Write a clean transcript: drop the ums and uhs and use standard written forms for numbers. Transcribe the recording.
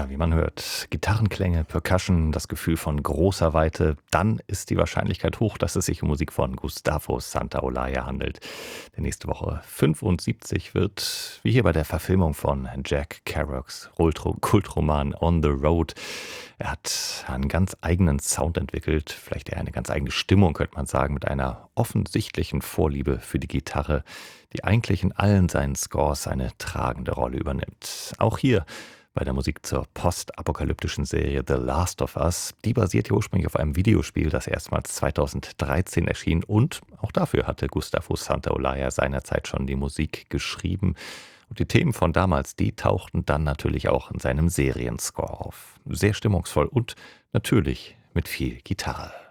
Ja, wie man hört, Gitarrenklänge, Percussion, das Gefühl von großer Weite, dann ist die Wahrscheinlichkeit hoch, dass es sich um Musik von Gustavo Santaolalla handelt, der nächste Woche 75 wird, wie hier bei der Verfilmung von Jack Kerouacs Kultroman On the Road. Er hat einen ganz eigenen Sound entwickelt, vielleicht eher eine ganz eigene Stimmung, könnte man sagen, mit einer offensichtlichen Vorliebe für die Gitarre, die eigentlich in allen seinen Scores eine tragende Rolle übernimmt. Auch hier bei der Musik zur postapokalyptischen Serie The Last of Us. Die basiert ja ursprünglich auf einem Videospiel, das erstmals 2013 erschien, und auch dafür hatte Gustavo Santaolalla seinerzeit schon die Musik geschrieben. Und die Themen von damals, die tauchten dann natürlich auch in seinem Serienscore auf. Sehr stimmungsvoll und natürlich mit viel Gitarre.